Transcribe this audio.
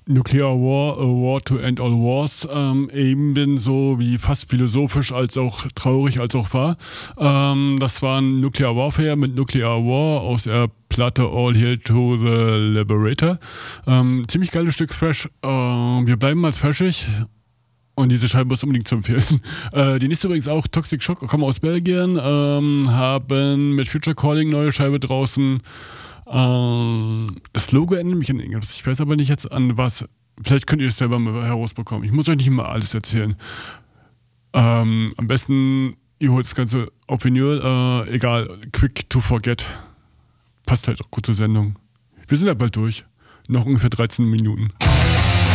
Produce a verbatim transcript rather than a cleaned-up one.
Nuclear War, A War to End All Wars, ähm, ebenso wie fast philosophisch als auch traurig als auch wahr. Ähm, das war ein Nuclear Warfare mit Nuclear War aus der Platte All Hail to the Liberator. Ähm, ziemlich geiles Stück Thrash. Äh, wir bleiben mal thrashig. Und diese Scheibe muss unbedingt zu empfehlen. Äh, die nächste übrigens auch Toxic Shock, kommen aus Belgien, ähm, haben mit Future Calling neue Scheibe draußen. Ähm, das Logo erinnert mich an irgendwas. Ich weiß aber nicht jetzt an was. Vielleicht könnt ihr es selber mal herausbekommen. Ich muss euch nicht immer alles erzählen. Ähm, am besten, ihr holt das Ganze auf Vinyl. Äh, egal, Quick to Forget. Passt halt auch gut zur Sendung. Wir sind ja bald durch. Noch ungefähr dreizehn Minuten.